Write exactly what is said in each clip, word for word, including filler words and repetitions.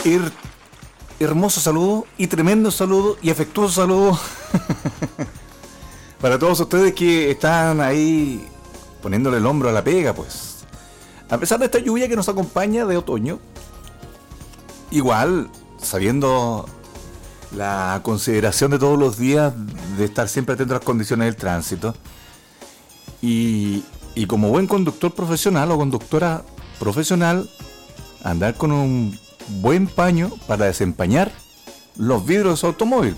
her- hermoso saludo y tremendo saludo y afectuoso saludo para todos ustedes que están ahí poniéndole el hombro a la pega, pues. A pesar de esta lluvia que nos acompaña de otoño, igual, sabiendo la consideración de todos los días de estar siempre atento a las condiciones del tránsito, y, y como buen conductor profesional o conductora profesional, andar con un buen paño para desempañar los vidrios de su automóvil.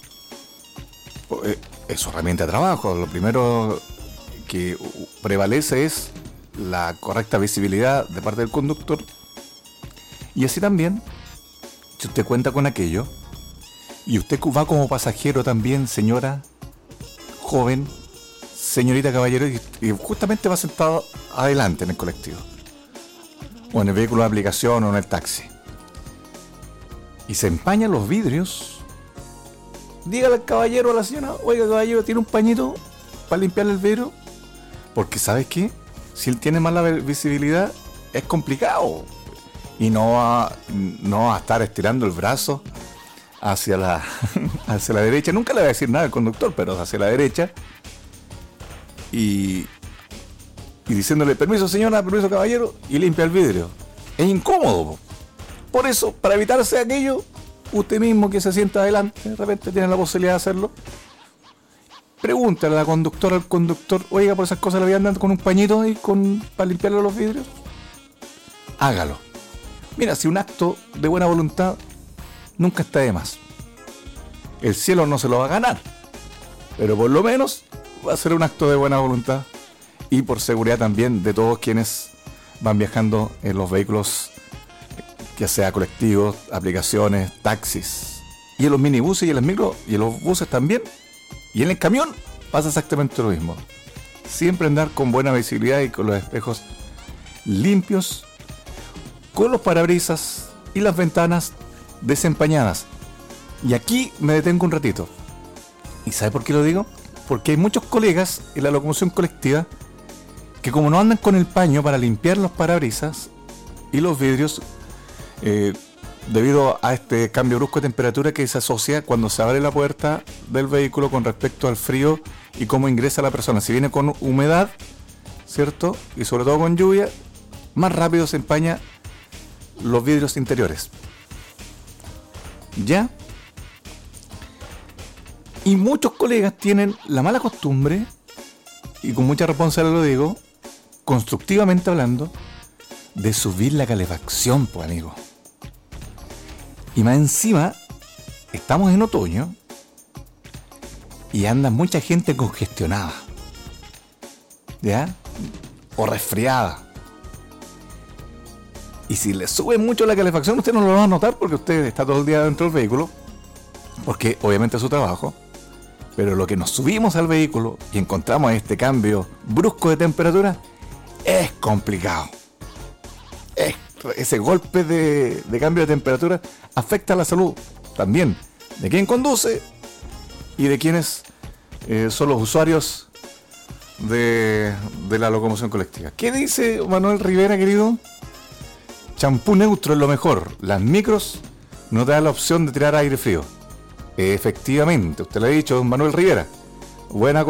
Es su herramienta de trabajo. Lo primero que prevalece es la correcta visibilidad de parte del conductor. Y así también, si usted cuenta con aquello, y usted va como pasajero también, señora, joven, señorita, caballero, y justamente va sentado adelante en el colectivo, o en el vehículo de aplicación, o en el taxi, y se empañan los vidrios, dígale al caballero o a la señora: oiga, caballero, ¿tiene un pañito para limpiarle el vidrio? Porque ¿sabes qué? Si él tiene mala visibilidad, es complicado. Y no va, no va a estar estirando el brazo hacia la, hacia la derecha. Nunca le va a decir nada al conductor, pero hacia la derecha. Y, y diciéndole: permiso señora, permiso caballero, y limpia el vidrio. Es incómodo. Por eso, para evitarse aquello, usted mismo que se sienta adelante, de repente tiene la posibilidad de hacerlo, pregúntale a la conductora, al conductor: oiga, por esas cosas le voy a andar con un pañito y con, para limpiarle los vidrios. Hágalo. Mira, si un acto de buena voluntad nunca está de más. El cielo no se lo va a ganar, pero por lo menos va a ser un acto de buena voluntad, y por seguridad también de todos quienes van viajando en los vehículos, ya sea colectivos, aplicaciones, taxis, y en los minibuses y en los micros y en los buses también, y en el camión pasa exactamente lo mismo. Siempre andar con buena visibilidad y con los espejos limpios, con los parabrisas y las ventanas desempañadas. Y aquí me detengo un ratito. ¿Y sabe por qué lo digo? Porque hay muchos colegas en la locomoción colectiva que, como no andan con el paño para limpiar los parabrisas y los vidrios, eh, debido a este cambio brusco de temperatura que se asocia cuando se abre la puerta del vehículo con respecto al frío y cómo ingresa la persona. Si viene con humedad, ¿cierto? Y sobre todo con lluvia, más rápido se empaña los vidrios interiores. ¿Ya? Y muchos colegas tienen la mala costumbre, y con mucha responsabilidad lo digo, constructivamente hablando, de subir la calefacción, pues amigo. Y más encima, estamos en otoño y anda mucha gente congestionada, ¿ya? O resfriada. Y si le sube mucho la calefacción, usted no lo va a notar porque usted está todo el día dentro del vehículo, porque obviamente es su trabajo. Pero lo que nos subimos al vehículo y encontramos este cambio brusco de temperatura es complicado. Es, ese golpe de, de cambio de temperatura afecta a la salud también de quien conduce y de quienes eh, son los usuarios de, de la locomoción colectiva. ¿Qué dice Manuel Rivera, querido? Champú neutro es lo mejor. Las micros no te dan la opción de tirar aire frío. Efectivamente, usted le ha dicho, don Manuel Rivera. Buena